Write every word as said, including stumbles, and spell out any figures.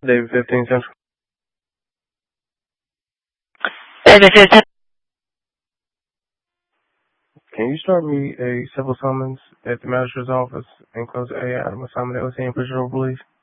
David fifteen Central. David fifteen. Can you start me a civil summons at the magistrate's office and close A Adam assignment L C and push it over, please?